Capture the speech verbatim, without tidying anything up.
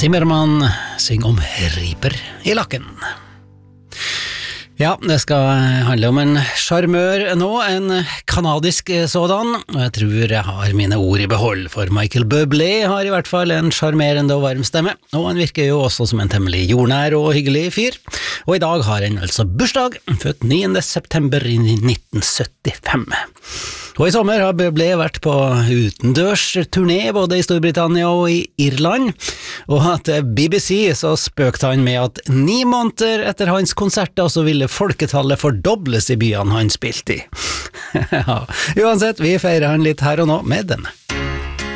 Zimmermann synger om riper i lakken. Ja, det skal handle om en charmør nå, en kanadisk sådan, og jeg tror jeg har mine ord i behold, for Michael Bublé har i hvert fall en charmerende og varm stemme, og han virker jo også som en temmelig jordnær og hyggelig fyr, og i dag har han altså bursdag, født niende september i nitten syttifem. Og i sommer har Bublé vært på utendørs turné både i Storbritannia og i Irland, og til B B C så spøkte han med at ni måneder etter hans konserter så ville folketallet fordobles i byene han spilte i. Ja, uansett, vi feirer han litt her og nå med denne.